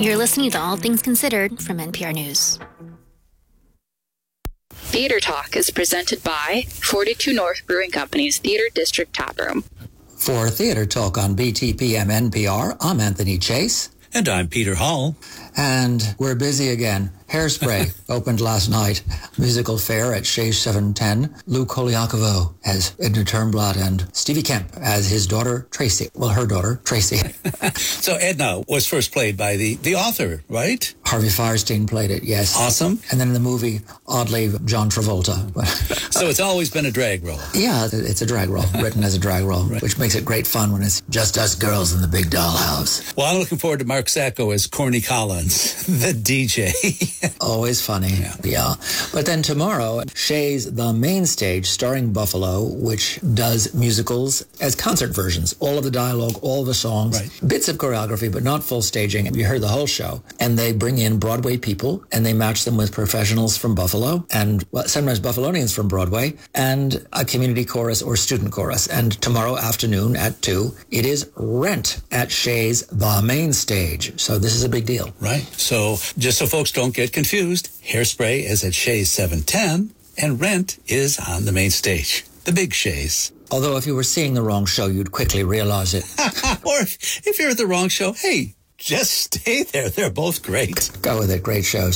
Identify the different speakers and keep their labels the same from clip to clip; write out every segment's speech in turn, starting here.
Speaker 1: You're listening to All Things Considered from NPR News.
Speaker 2: Theater Talk is presented by 42 North Brewing Company's Theater District Tap Room.
Speaker 3: For Theater Talk on BTPM NPR, I'm Anthony Chase.
Speaker 4: And I'm Peter Hall.
Speaker 3: And we're busy again. Hairspray opened last night. Musical fair at Chez 710. Lou Koliakovo as Edna Turnblad and Stevie Kemp as his daughter, Tracy. Well, her daughter, Tracy.
Speaker 4: So Edna was first played by the author, right?
Speaker 3: Harvey Fierstein played it, yes.
Speaker 4: Awesome.
Speaker 3: And then in the movie, oddly, John Travolta.
Speaker 4: So it's always been a drag role.
Speaker 3: Yeah, it's a drag role, written as a drag role, right, which makes it great fun when it's just us girls in the big dollhouse.
Speaker 4: Well, I'm looking forward to Mark Sacco as Corny Collins, the DJ.
Speaker 3: Always funny, yeah. But then tomorrow, Shay's The Main Stage, starring Buffalo, which does musicals as concert versions. All of the dialogue, all the songs,
Speaker 4: right,
Speaker 3: bits of choreography, but not full staging. You heard the whole show. And they bring in Broadway people, and they match them with professionals from Buffalo, and sometimes Buffalonians from Broadway, and a community chorus or student chorus. And tomorrow afternoon at 2, it is Rent at Shay's The Main Stage. So this is a big deal.
Speaker 4: Right. So just so folks don't get confused, Hairspray is at Shay's 710, and Rent is on the main stage, the big Shay's.
Speaker 3: Although if you were seeing the wrong show, you'd quickly realize it.
Speaker 4: Or if you're at the wrong show, hey, just stay there. They're both great.
Speaker 3: Go with it. Great shows.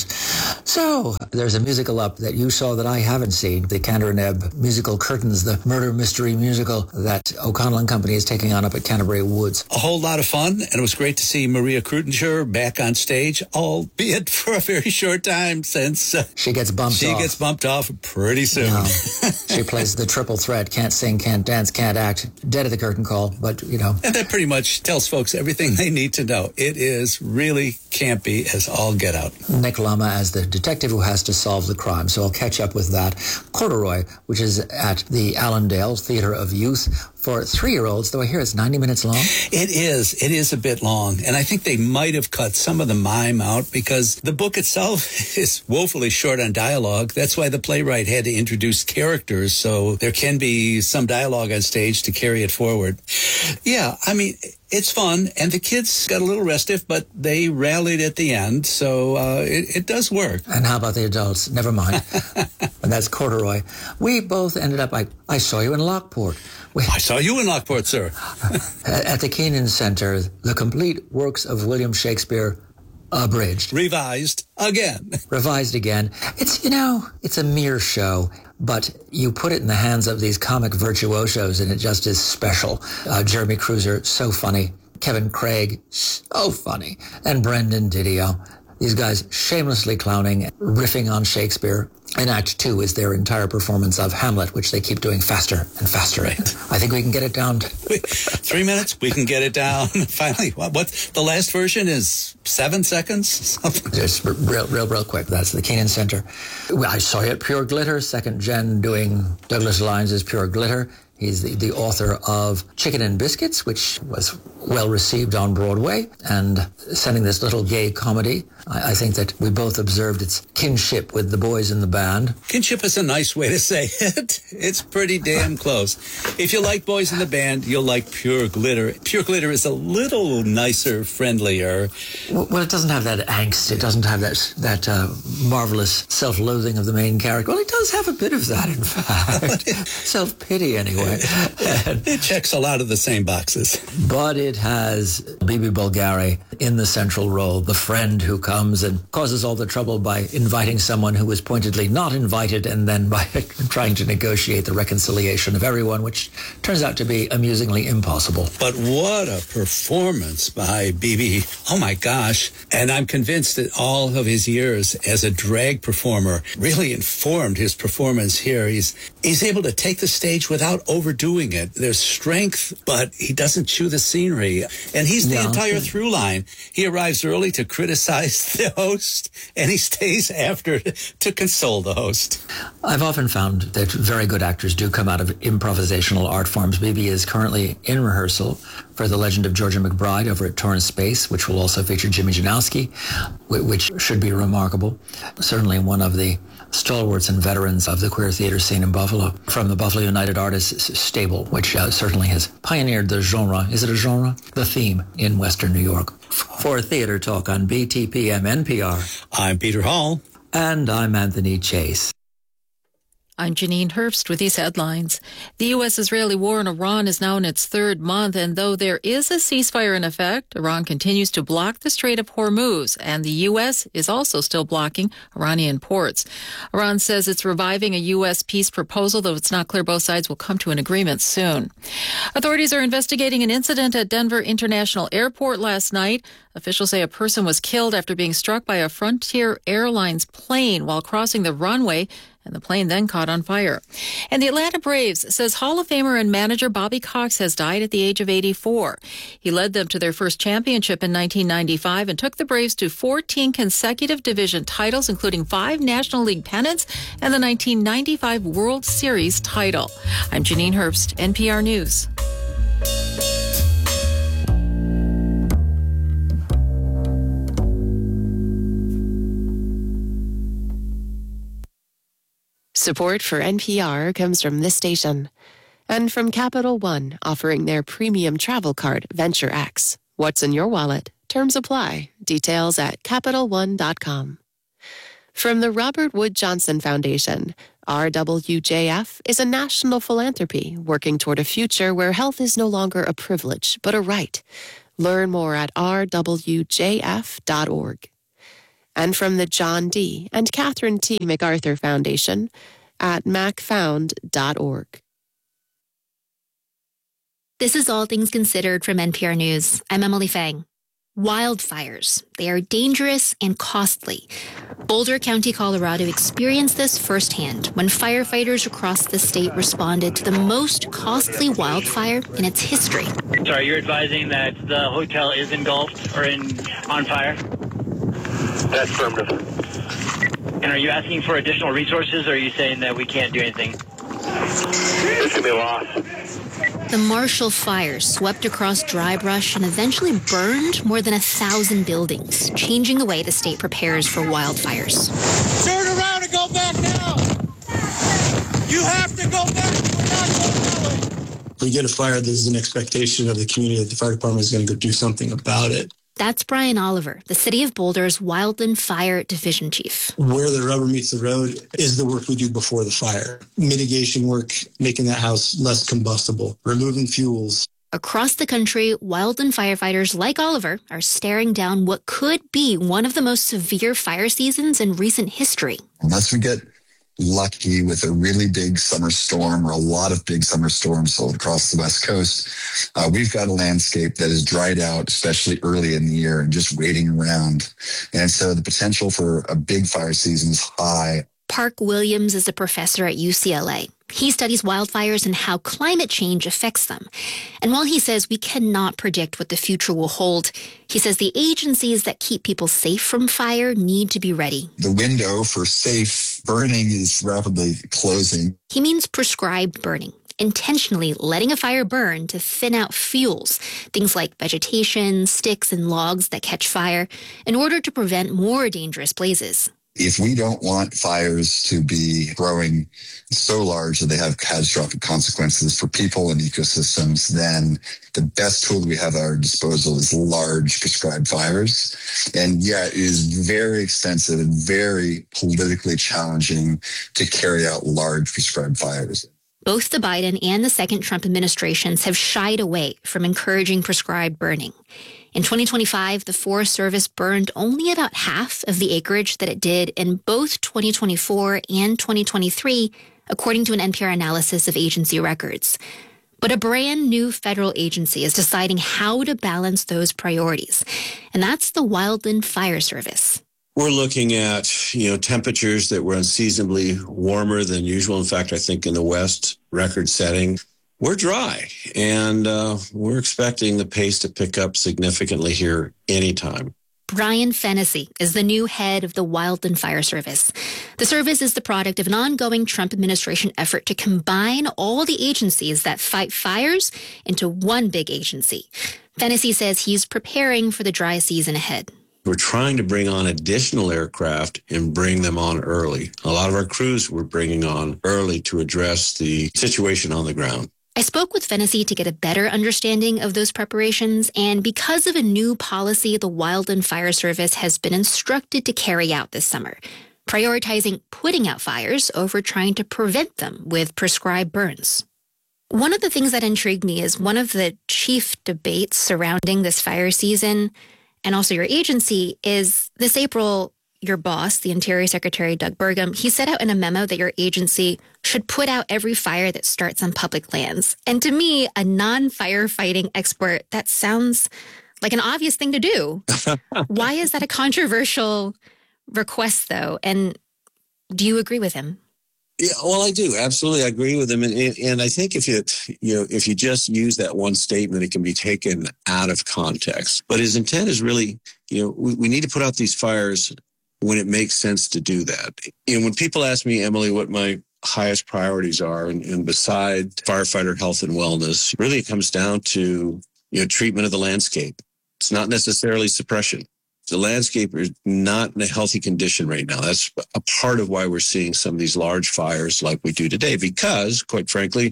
Speaker 3: So there's a musical up that you saw that I haven't seen, the Cantor and Ebb musical Curtains, the murder mystery musical that O'Connell and Company is taking on up at Canterbury Woods.
Speaker 4: A whole lot of fun, and it was great to see Maria Krutinger back on stage, albeit for a very short time since
Speaker 3: she gets bumped off.
Speaker 4: She gets bumped off pretty soon.
Speaker 3: No. She plays the triple threat, can't sing, can't dance, can't act, dead at the curtain call, but, you know.
Speaker 4: And that pretty much tells folks everything they need to know. It is really campy as all get out.
Speaker 3: Nick Lama as the detective who has to solve the crime, so I'll catch up with that. Corduroy, which is at the Allendale Theater of Youth for 3-year-olds, though I hear it's 90 minutes long.
Speaker 4: It is a bit long, and I think they might have cut some of the mime out because the book itself is woefully short on dialogue. That's why the playwright had to introduce characters, so there can be some dialogue on stage to carry it forward. Yeah, I mean, it's fun, and the kids got a little restive, but they rallied at the end, so it does work.
Speaker 3: And how about the adults? Never mind. And that's Corduroy. We both ended up, I saw you in Lockport.
Speaker 4: I saw you in Lockport, sir.
Speaker 3: At the Keenan Center, the complete works of William Shakespeare abridged.
Speaker 4: Revised again.
Speaker 3: Revised again. It's a mere show, but you put it in the hands of these comic virtuosos and it just is special. Jeremy Cruiser, so funny. Kevin Craig, so funny. And Brendan Didio. These guys shamelessly clowning, riffing on Shakespeare. And Act 2 is their entire performance of Hamlet, which they keep doing faster and faster.
Speaker 4: Right.
Speaker 3: I think we can get it down to
Speaker 4: 3 minutes. We can get it down. Finally, what the last version is 7 seconds? Something.
Speaker 3: Just real quick. That's the Keenan Center. I saw you at Pure Glitter, second gen doing Douglas Lyons' Pure Glitter. He's the author of Chicken and Biscuits, which was well received on Broadway, and sending this little gay comedy. I think that we both observed its kinship with the boys in the band.
Speaker 4: Kinship is a nice way to say it. It's pretty damn close. If you like Boys in the Band, you'll like Pure Glitter. Pure Glitter is a little nicer, friendlier.
Speaker 3: Well, it doesn't have that angst. It doesn't have that marvelous self-loathing of the main character. Well, it does have a bit of that, in fact. Self-pity, anyway.
Speaker 4: It checks a lot of the same boxes.
Speaker 3: But it has Bibi Bulgari in the central role, the friend who comes and causes all the trouble by inviting someone who was pointedly not invited, and then by trying to negotiate the reconciliation of everyone, which turns out to be amusingly impossible.
Speaker 4: But what a performance by Bibi. Oh my gosh. And I'm convinced that all of his years as a drag performer really informed his performance here. He's able to take the stage without overdoing it. There's strength, but he doesn't chew the scenery. And he's the entire through line. He arrives early to criticize the host, and he stays after to console the host.
Speaker 3: I've often found that very good actors do come out of improvisational art forms. Bibi is currently in rehearsal for The Legend of Georgia McBride over at Torrance Space, which will also feature Jimmy Janowski, which should be remarkable. Certainly one of the stalwarts and veterans of the queer theater scene in Buffalo, from the Buffalo United Artists stable, which certainly has pioneered the genre. Is it a genre? The theme in Western New York. For Theater Talk on BTPM NPR.
Speaker 4: I'm Peter Hall.
Speaker 3: And I'm Anthony Chase.
Speaker 5: I'm Janine Herbst with these headlines. The U.S.-Israeli war in Iran is now in its third month, and though there is a ceasefire in effect, Iran continues to block the Strait of Hormuz, and the U.S. is also still blocking Iranian ports. Iran says it's reviving a U.S. peace proposal, though it's not clear both sides will come to an agreement soon. Authorities are investigating an incident at Denver International Airport last night. Officials say a person was killed after being struck by a Frontier Airlines plane while crossing the runway, and the plane then caught on fire. And the Atlanta Braves says Hall of Famer and manager Bobby Cox has died at the age of 84. He led them to their first championship in 1995 and took the Braves to 14 consecutive division titles, including 5 National League pennants and the 1995 World Series title. I'm Janine Herbst, NPR News.
Speaker 6: Support for NPR comes from this station and from Capital One, offering their premium travel card, Venture X. What's in your wallet? Terms apply. Details at CapitalOne.com. From the Robert Wood Johnson Foundation, RWJF is a national philanthropy working toward a future where health is no longer a privilege, but a right. Learn more at rwjf.org. And from the John D. and Catherine T. MacArthur Foundation at macfound.org.
Speaker 1: This is All Things Considered from NPR News. I'm Emily Fang. Wildfires. They are dangerous and costly. Boulder County, Colorado experienced this firsthand when firefighters across the state responded to the most costly wildfire in its history.
Speaker 7: Sorry, you're advising that the hotel is engulfed or on fire?
Speaker 8: That's affirmative.
Speaker 7: And are you asking for additional resources, or are you saying that we can't do anything?
Speaker 8: This could be lost.
Speaker 1: The Marshall Fire swept across dry brush and eventually burned more than 1,000 buildings, changing the way the state prepares for wildfires.
Speaker 9: Turn around and go back now! You have to go back! We're not going that way!
Speaker 10: If we get a fire, there's an expectation of the community that the fire department is going to go do something about it.
Speaker 1: That's Brian Oliver, the City of Boulder's Wildland Fire Division Chief.
Speaker 10: Where the rubber meets the road is the work we do before the fire. Mitigation work, making that house less combustible, removing fuels.
Speaker 1: Across the country, wildland firefighters like Oliver are staring down what could be one of the most severe fire seasons in recent history.
Speaker 11: Unless we get lucky with a really big summer storm or a lot of big summer storms across the West Coast, we've got a landscape that is dried out, especially early in the year, and just waiting around. And so the potential for a big fire season is high.
Speaker 1: Park Williams is a professor at UCLA. He studies wildfires and how climate change affects them. And while he says we cannot predict what the future will hold, he says the agencies that keep people safe from fire need to be ready.
Speaker 11: The window for safe burning is rapidly closing.
Speaker 1: He means prescribed burning, intentionally letting a fire burn to thin out fuels, things like vegetation, sticks, and logs that catch fire, in order to prevent more dangerous blazes.
Speaker 11: If we don't want fires to be growing so large that they have catastrophic consequences for people and ecosystems, then the best tool we have at our disposal is large prescribed fires. And yet it is very expensive and very politically challenging to carry out large prescribed fires.
Speaker 1: Both the Biden and the second Trump administrations have shied away from encouraging prescribed burning. In 2025, the Forest Service burned only about half of the acreage that it did in both 2024 and 2023, according to an NPR analysis of agency records. But a brand new federal agency is deciding how to balance those priorities, and that's the Wildland Fire Service.
Speaker 12: We're looking at, temperatures that were unseasonably warmer than usual. In fact, I think in the West, record setting. We're dry, and we're expecting the pace to pick up significantly here anytime.
Speaker 1: Brian Fennessy is the new head of the Wildland Fire Service. The service is the product of an ongoing Trump administration effort to combine all the agencies that fight fires into one big agency. Fennessy says he's preparing for the dry season ahead.
Speaker 12: We're trying to bring on additional aircraft and bring them on early. A lot of our crews we're bringing on early to address the situation on the ground.
Speaker 1: I spoke with Fennessy to get a better understanding of those preparations, and because of a new policy the Wildland Fire Service has been instructed to carry out this summer, prioritizing putting out fires over trying to prevent them with prescribed burns. One of the things that intrigued me is one of the chief debates surrounding this fire season, and also your agency, is this April, your boss, the Interior Secretary Doug Burgum, he set out in a memo that your agency should put out every fire that starts on public lands. And to me, a non-firefighting expert, that sounds like an obvious thing to do. Why is that a controversial request, though? And do you agree with him?
Speaker 12: Yeah, well, I do. Absolutely. I agree with him. And I think if you just use that one statement, it can be taken out of context. But his intent is really, we need to put out these fires when it makes sense to do that. And when people ask me, Emily, what my highest priorities are, and beside firefighter health and wellness, really it comes down to, treatment of the landscape. It's not necessarily suppression. The landscape is not in a healthy condition right now. That's a part of why we're seeing some of these large fires like we do today, because, quite frankly,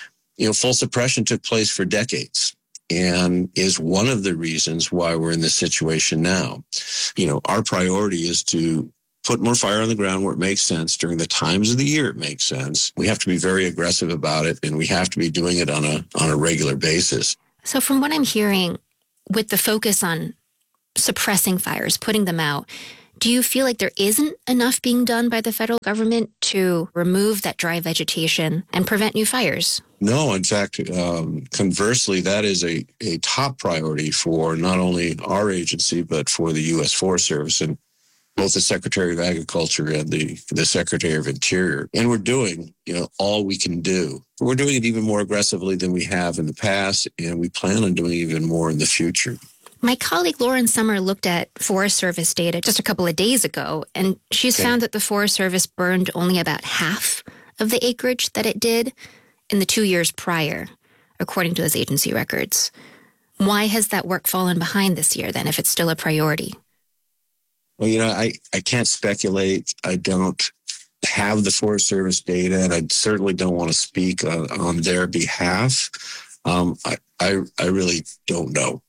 Speaker 12: full suppression took place for decades and is one of the reasons why we're in this situation now. Our priority is to put more fire on the ground where it makes sense during the times of the year it makes sense. We have to be very aggressive about it, and we have to be doing it on a regular basis.
Speaker 1: So from what I'm hearing, with the focus on suppressing fires, putting them out, do you feel like there isn't enough being done by the federal government to remove that dry vegetation and prevent new fires?
Speaker 12: No, in fact, conversely, that is a top priority for not only our agency, but for the U.S. Forest Service and both the Secretary of Agriculture and the Secretary of Interior. And we're doing, all we can do. We're doing it even more aggressively than we have in the past, and we plan on doing even more in the future.
Speaker 1: My colleague Lauren Sommer looked at Forest Service data just a couple of days ago, and she's found that the Forest Service burned only about half of the acreage that it did in the 2 years prior, according to those agency records. Why has that work fallen behind this year, then, if it's still a priority?
Speaker 12: Well, I can't speculate. I don't have the Forest Service data, and I certainly don't want to speak on their behalf. I really don't know.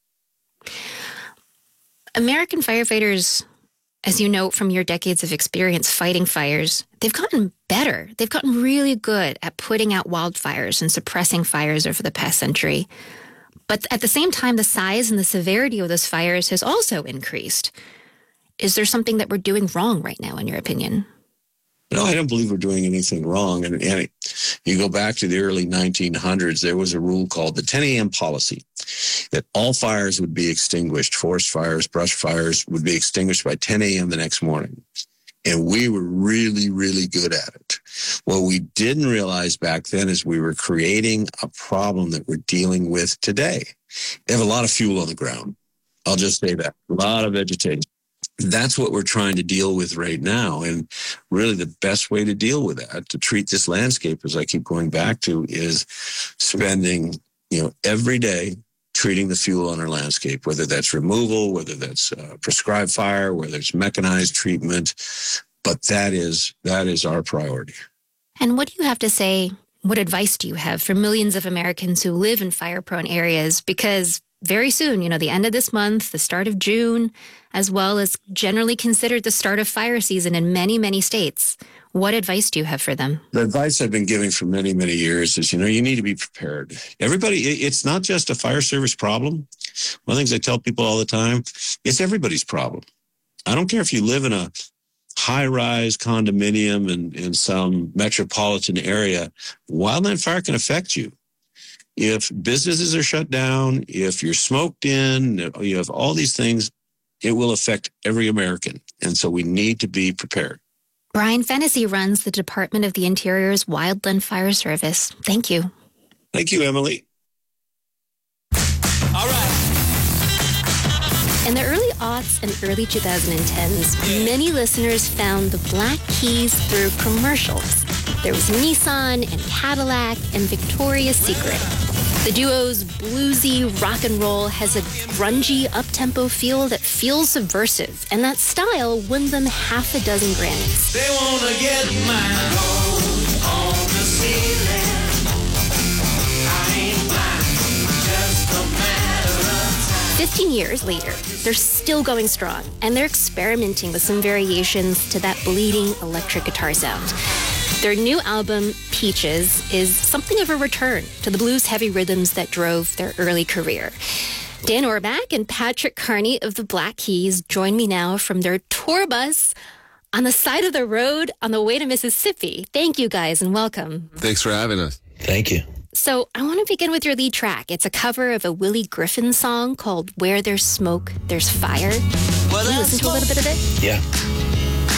Speaker 1: American firefighters, as you know from your decades of experience fighting fires, they've gotten better. They've gotten really good at putting out wildfires and suppressing fires over the past century. But at the same time, the size and the severity of those fires has also increased. Is there something that we're doing wrong right now, in your opinion?
Speaker 12: No, I don't believe we're doing anything wrong. And you go back to the early 1900s, there was a rule called the 10 a.m. policy that all fires would be extinguished. Forest fires, brush fires would be extinguished by 10 a.m. the next morning. And we were really, really good at it. What we didn't realize back then is we were creating a problem that we're dealing with today. They have a lot of fuel on the ground. I'll just say that. A lot of vegetation. That's what we're trying to deal with right now. And really the best way to deal with that, to treat this landscape, as I keep going back to, is spending, every day treating the fuel on our landscape, whether that's removal, whether that's prescribed fire, whether it's mechanized treatment. But that is our priority.
Speaker 1: And what do you have to say? What advice do you have for millions of Americans who live in fire-prone areas? Because very soon, the end of this month, the start of June, as well as generally considered the start of fire season in many, many states. What advice do you have for them?
Speaker 12: The advice I've been giving for many, many years is, you need to be prepared. Everybody, it's not just a fire service problem. One of the things I tell people all the time, it's everybody's problem. I don't care if you live in a high-rise condominium in some metropolitan area, wildland fire can affect you. If businesses are shut down, if you're smoked in, you have all these things, it will affect every American. And so we need to be prepared.
Speaker 1: Brian Fennessy runs the Department of the Interior's Wildland Fire Service. Thank you.
Speaker 12: Thank you, Emily.
Speaker 9: All right.
Speaker 1: In the early aughts and early 2010s, many listeners found the Black Keys through commercials. There was Nissan and Cadillac and Victoria's Secret. The duo's bluesy rock and roll has a grungy, up-tempo feel that feels subversive, and that style won them half a dozen Grammys.
Speaker 9: They wanna get my gold on the ceiling.
Speaker 1: 15 years later, they're still going strong, and they're experimenting with some variations to that bleeding electric guitar sound. Their new album, Peaches, is something of a return to the blues-heavy rhythms that drove their early career. Dan Orbach and Patrick Carney of the Black Keys join me now from their tour bus on the side of the road on the way to Mississippi. Thank you, guys, and welcome.
Speaker 13: Thanks for having us.
Speaker 14: Thank you.
Speaker 1: So I want to begin with your lead track. It's a cover of a Willie Griffin song called Where There's Smoke, There's Fire. Can you listen to a little bit of it?
Speaker 14: Yeah.